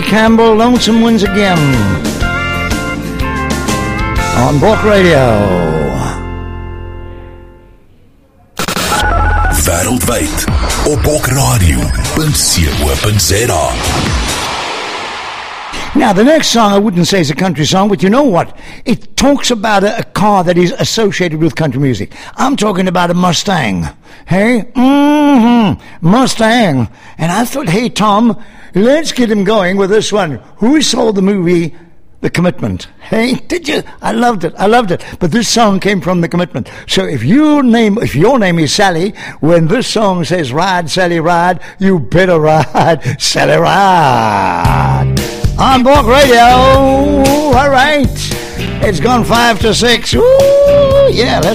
Campbell, Lonesome Ones Again. On Bork Radio. Wêreldwyd op bokradio.co.za. Now, the next song I wouldn't say is a country song, but you know what? It talks about a car that is associated with country music. I'm talking about a Mustang. Hey? Mustang. And I thought, hey, Tom, let's get him going with this one. Who saw the movie The Commitment? Hey, did you? I loved it. But this song came from The Commitment. So if your name is Sally, when this song says ride, Sally, ride, you better ride, Sally, ride. On Bork Radio. All right. It's gone 5 to 6. Ooh, yeah, let's